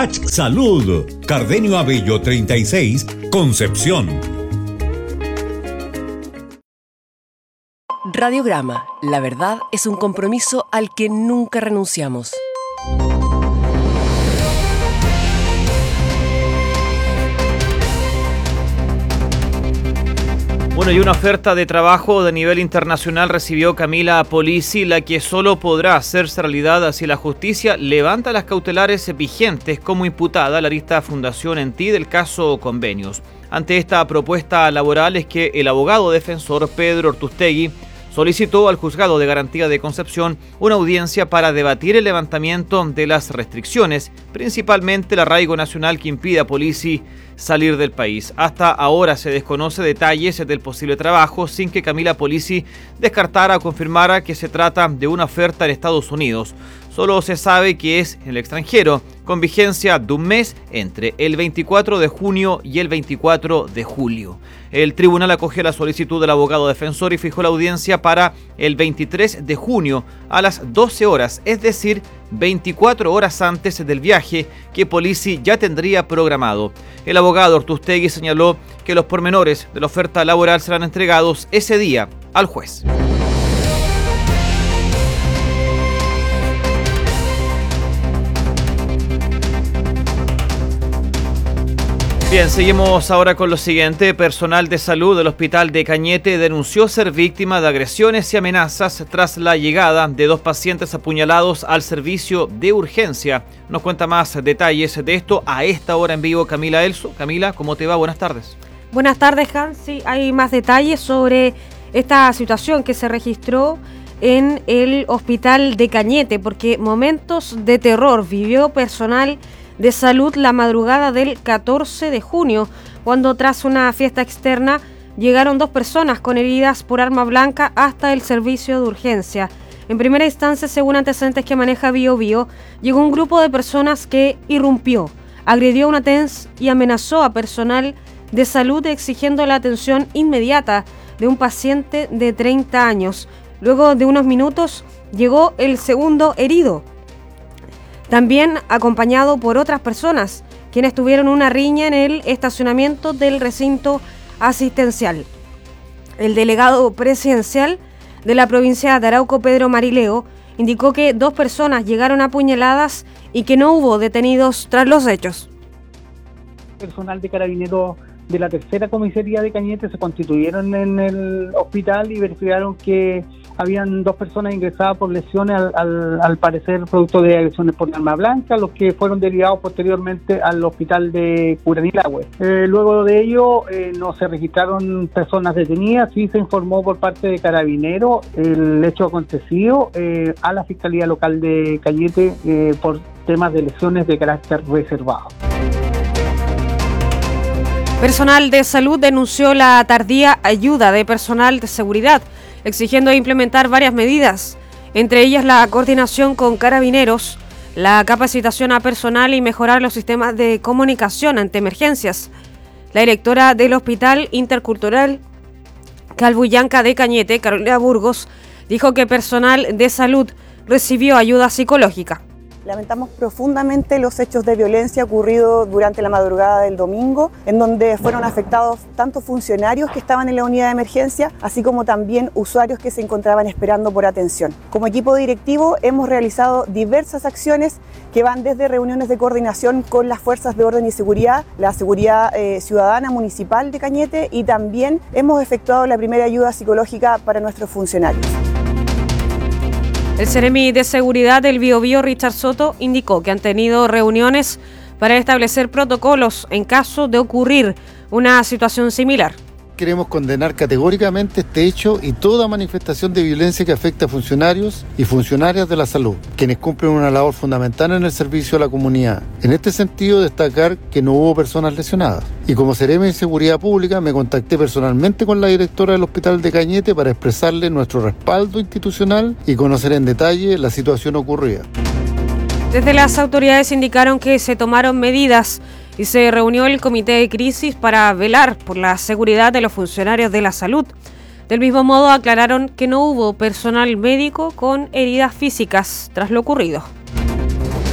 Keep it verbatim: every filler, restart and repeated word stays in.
H Salud, Cardenio Abello treinta y seis, Concepción. Radiograma, la verdad es un compromiso al que nunca renunciamos. Bueno, y una oferta de trabajo de nivel internacional recibió Camila Polisi, la que solo podrá hacerse realidad si la justicia levanta las cautelares vigentes como imputada a la lista Fundación en Ti del caso Convenios. Ante esta propuesta laboral es que el abogado defensor Pedro Ortustegui solicitó al Juzgado de Garantía de Concepción una audiencia para debatir el levantamiento de las restricciones, principalmente el arraigo nacional que impide a Polisi salir del país. Hasta ahora se desconoce detalles del posible trabajo sin que Camila Polisi descartara o confirmara que se trata de una oferta en Estados Unidos. Solo se sabe que es en el extranjero, con vigencia de un mes entre el veinticuatro de junio y el veinticuatro de julio. El tribunal acogió la solicitud del abogado defensor y fijó la audiencia para el veintitrés de junio a las doce horas, es decir, veinticuatro horas antes del viaje que Polisi ya tendría programado. El abogado Ortustegui señaló que los pormenores de la oferta laboral serán entregados ese día al juez. Bien, seguimos ahora con lo siguiente. Personal de salud del Hospital de Cañete denunció ser víctima de agresiones y amenazas tras la llegada de dos pacientes apuñalados al servicio de urgencia. Nos cuenta más detalles de esto a esta hora en vivo Camila Elso. Camila, ¿cómo te va? Buenas tardes. Buenas tardes, Hans. Sí, hay más detalles sobre esta situación que se registró en el Hospital de Cañete, porque momentos de terror vivió personal de salud la madrugada del catorce de junio, cuando tras una fiesta externa llegaron dos personas con heridas por arma blanca hasta el servicio de urgencia. En primera instancia, según antecedentes que maneja Bio Bio, llegó un grupo de personas que irrumpió, agredió a una T E N S y amenazó a personal de salud exigiendo la atención inmediata de un paciente de treinta años. Luego de unos minutos llegó el segundo herido, también acompañado por otras personas, quienes tuvieron una riña en el estacionamiento del recinto asistencial. El delegado presidencial de la provincia de Arauco, Pedro Marileo, indicó que dos personas llegaron apuñaladas y que no hubo detenidos tras los hechos. Personal de Carabineros de la tercera comisaría de Cañete se constituyeron en el hospital y verificaron que habían dos personas ingresadas por lesiones, al, al, al parecer producto de agresiones por arma blanca, los que fueron derivados posteriormente al hospital de Curanilahue. Eh, luego de ello eh, no se registraron personas detenidas, sí se informó por parte de Carabineros el hecho acontecido eh, a la Fiscalía Local de Cañete eh, por temas de lesiones de carácter reservado. Personal de salud denunció la tardía ayuda de personal de seguridad, exigiendo implementar varias medidas, entre ellas la coordinación con Carabineros, la capacitación a personal y mejorar los sistemas de comunicación ante emergencias. La directora del Hospital Intercultural Calbuyanca de Cañete, Carolina Burgos, dijo que personal de salud recibió ayuda psicológica. Lamentamos profundamente los hechos de violencia ocurridos durante la madrugada del domingo, en donde fueron afectados tanto funcionarios que estaban en la unidad de emergencia, así como también usuarios que se encontraban esperando por atención. Como equipo directivo hemos realizado diversas acciones que van desde reuniones de coordinación con las fuerzas de orden y seguridad, la seguridad eh, ciudadana municipal de Cañete, y también hemos efectuado la primera ayuda psicológica para nuestros funcionarios. El Seremi de Seguridad del Biobío, Richard Soto, indicó que han tenido reuniones para establecer protocolos en caso de ocurrir una situación similar. Queremos condenar categóricamente este hecho y toda manifestación de violencia que afecta a funcionarios y funcionarias de la salud, quienes cumplen una labor fundamental en el servicio a la comunidad. En este sentido, destacar que no hubo personas lesionadas. Y como Seremi de Seguridad Pública, me contacté personalmente con la directora del Hospital de Cañete para expresarle nuestro respaldo institucional y conocer en detalle la situación ocurrida. Desde las autoridades indicaron que se tomaron medidas y se reunió el comité de crisis para velar por la seguridad de los funcionarios de la salud. Del mismo modo, aclararon que no hubo personal médico con heridas físicas tras lo ocurrido.